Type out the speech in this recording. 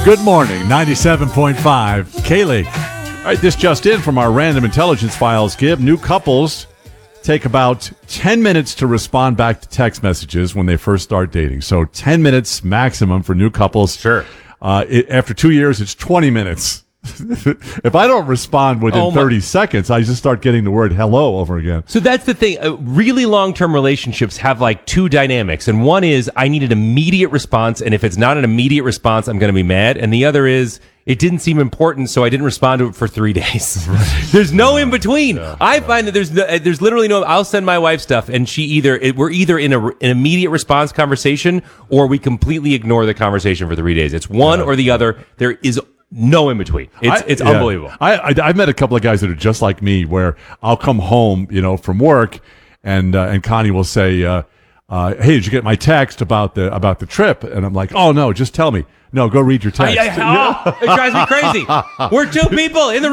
Good morning, 97.5. Kaylee. All right, this just in from our Random Intelligence Files, Gib. New couples take about 10 minutes to respond back to text messages when they first start dating. So 10 minutes maximum for new couples. Sure. After 2 years, it's 20 minutes. If I don't respond within 30 seconds, I just start getting the word hello over again. So that's the thing. Really long-term relationships have like two dynamics. And one is I need an immediate response. And if it's not an immediate response, I'm going to be mad. And the other is it didn't seem important, so I didn't respond to it for 3 days. There's no in between. I find that there's literally no. I'll send my wife stuff, and we're either in an immediate response conversation or we completely ignore the conversation for 3 days. It's one or the other. There is no in between. It's unbelievable. I've met a couple of guys that are just like me, where I'll come home, from work, and Connie will say, "Hey, did you get my text about the trip?" And I'm like, "Oh no, just tell me." No, go read your text. It drives me crazy. We're two people in the